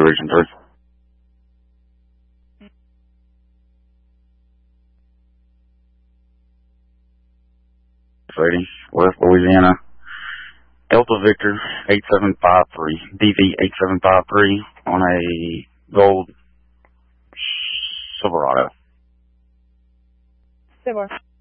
Region 3. Ready, West Louisiana. Delta Victor 8753, DV 8753 on a gold Silverado. Silver.